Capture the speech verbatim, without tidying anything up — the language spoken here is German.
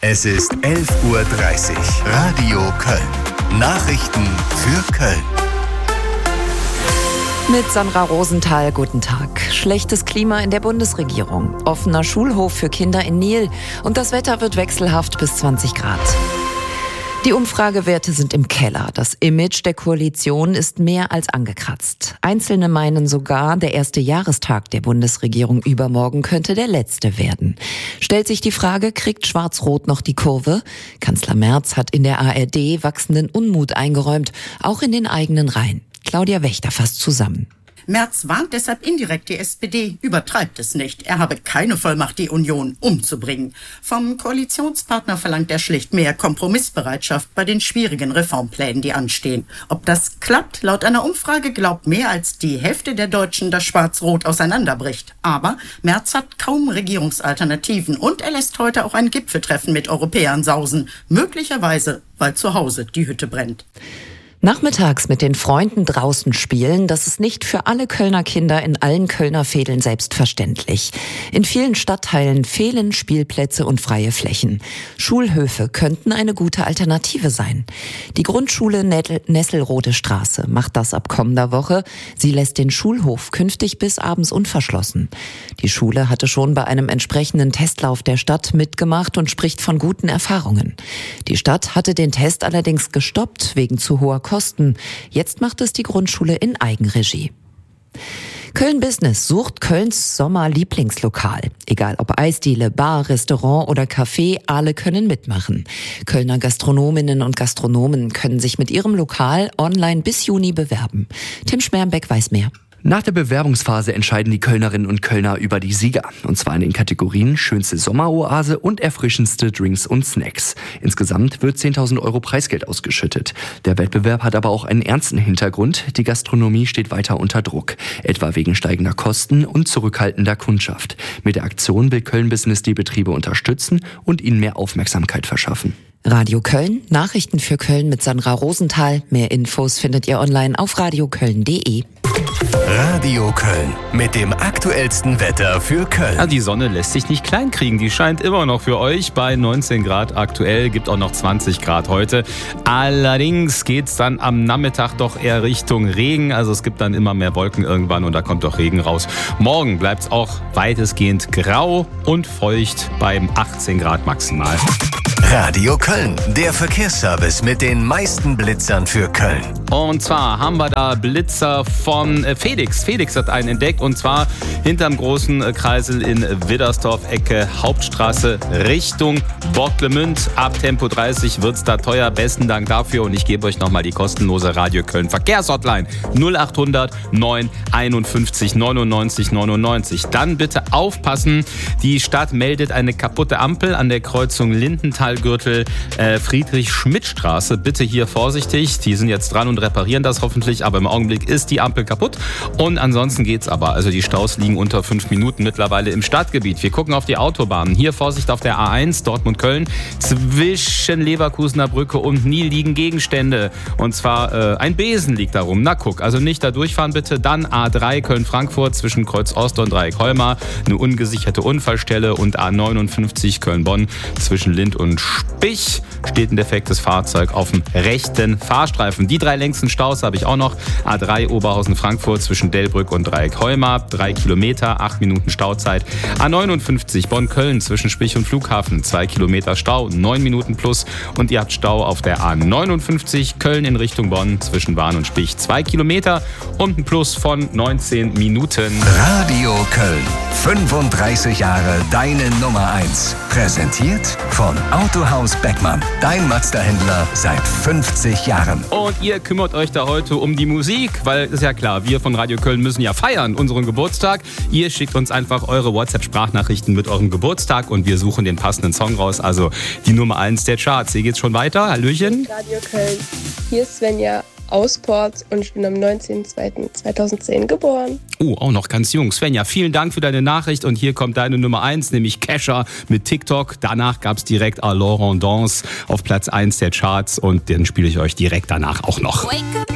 Es ist elf Uhr dreißig. Radio Köln. Nachrichten für Köln. Mit Sandra Rosenthal, guten Tag. Schlechtes Klima in der Bundesregierung. Offener Schulhof für Kinder in Nil. Und das Wetter wird wechselhaft bis zwanzig Grad. Die Umfragewerte sind im Keller. Das Image der Koalition ist mehr als angekratzt. Einzelne meinen sogar, der erste Jahrestag der Bundesregierung übermorgen könnte der letzte werden. Stellt sich die Frage, kriegt Schwarz-Rot noch die Kurve? Kanzler Merz hat in der A R D wachsenden Unmut eingeräumt, auch in den eigenen Reihen. Claudia Wächter fasst zusammen. Merz warnt deshalb indirekt die S P D, übertreibt es nicht. Er habe keine Vollmacht, die Union umzubringen. Vom Koalitionspartner verlangt er schlicht mehr Kompromissbereitschaft bei den schwierigen Reformplänen, die anstehen. Ob das klappt? Laut einer Umfrage glaubt mehr als die Hälfte der Deutschen, dass Schwarz-Rot auseinanderbricht. Aber Merz hat kaum Regierungsalternativen und er lässt heute auch ein Gipfeltreffen mit Europäern sausen. Möglicherweise, weil zu Hause die Hütte brennt. Nachmittags mit den Freunden draußen spielen, das ist nicht für alle Kölner Kinder in allen Kölner Vedeln selbstverständlich. In vielen Stadtteilen fehlen Spielplätze und freie Flächen. Schulhöfe könnten eine gute Alternative sein. Die Grundschule Nesselrode Straße macht das ab kommender Woche. Sie lässt den Schulhof künftig bis abends unverschlossen. Die Schule hatte schon bei einem entsprechenden Testlauf der Stadt mitgemacht und spricht von guten Erfahrungen. Die Stadt hatte den Test allerdings gestoppt wegen zu hoher Kosten. Jetzt macht es die Grundschule in Eigenregie. Köln Business sucht Kölns Sommer-Lieblingslokal. Egal ob Eisdiele, Bar, Restaurant oder Café, alle können mitmachen. Kölner Gastronominnen und Gastronomen können sich mit ihrem Lokal online bis Juni bewerben. Tim Schmermbeck weiß mehr. Nach der Bewerbungsphase entscheiden die Kölnerinnen und Kölner über die Sieger. Und zwar in den Kategorien schönste Sommeroase und erfrischendste Drinks und Snacks. Insgesamt wird zehntausend Euro Preisgeld ausgeschüttet. Der Wettbewerb hat aber auch einen ernsten Hintergrund. Die Gastronomie steht weiter unter Druck. Etwa wegen steigender Kosten und zurückhaltender Kundschaft. Mit der Aktion will Köln Business die Betriebe unterstützen und ihnen mehr Aufmerksamkeit verschaffen. Radio Köln, Nachrichten für Köln mit Sandra Rosenthal. Mehr Infos findet ihr online auf radioköln punkt de. Radio Köln mit dem aktuellsten Wetter für Köln. Ja, die Sonne lässt sich nicht kleinkriegen. Die scheint immer noch für euch bei neunzehn Grad aktuell. Gibt auch noch zwanzig Grad heute. Allerdings geht's dann am Nachmittag doch eher Richtung Regen. Also es gibt dann immer mehr Wolken irgendwann und da kommt doch Regen raus. Morgen bleibt's auch weitestgehend grau und feucht beim achtzehn Grad maximal. Radio Köln, der Verkehrsservice mit den meisten Blitzern für Köln. Und zwar haben wir da Blitzer von Felix. Felix hat einen entdeckt und zwar hinterm großen Kreisel in Widdersdorf, Ecke Hauptstraße Richtung Bocklemünd. Ab Tempo dreißig wird's da teuer. Besten Dank dafür und ich gebe euch nochmal die kostenlose Radio Köln Verkehrshotline null achthundert neun einundfünfzig neunundneunzig neunundneunzig. Dann bitte aufpassen, die Stadt meldet eine kaputte Ampel an der Kreuzung Lindenthal-Gürtel äh, Friedrich-Schmidt-Straße. Bitte hier vorsichtig, die sind jetzt dran und reparieren das hoffentlich, aber im Augenblick ist die Ampel kaputt und ansonsten geht's aber. Also die Staus liegen unter fünf Minuten mittlerweile im Stadtgebiet. Wir gucken auf die Autobahnen. Hier Vorsicht auf der A eins, Dortmund-Köln. Zwischen Leverkusener Brücke und Nil liegen Gegenstände und zwar äh, ein Besen liegt da rum. Na guck, also nicht da durchfahren bitte. Dann A drei Köln-Frankfurt zwischen Kreuz Ost und Dreieck Holmer. Eine ungesicherte Unfallstelle und A neunundfünfzig Köln-Bonn zwischen Lind und Spich steht ein defektes Fahrzeug auf dem rechten Fahrstreifen. Die drei längsten Staus habe ich auch noch. A drei Oberhausen-Frankfurt zwischen Delbrück und Dreieck-Holmer, drei Kilometer, acht Minuten Stauzeit. A neunundfünfzig Bonn-Köln zwischen Spich und Flughafen, zwei Kilometer Stau, neun Minuten plus. Und ihr habt Stau auf der A neunundfünfzig Köln in Richtung Bonn zwischen Bahn und Spich, zwei Kilometer und ein Plus von neunzehn Minuten. Radio Köln, fünfunddreißig Jahre deine Nummer eins. Präsentiert von Autohaus Beckmann, dein Mazda-Händler seit fünfzig Jahren. Und ihr kümmert euch da heute um die Musik, weil ist ja klar, wir von Radio Köln müssen ja feiern, unseren Geburtstag. Ihr schickt uns einfach eure WhatsApp-Sprachnachrichten mit eurem Geburtstag und wir suchen den passenden Song raus, also die Nummer eins der Charts. Hier geht's schon weiter. Hallöchen. Radio Köln. Hier ist Svenja aus Port und ich bin am neunzehnten zweiten zweitausendzehn geboren. Oh, auch noch ganz jung. Svenja, vielen Dank für deine Nachricht und hier kommt deine Nummer eins, nämlich Kesha mit TikTok. Danach gab's direkt À Laurent Dance auf Platz eins der Charts und den spiele ich euch direkt danach auch noch. Wake up.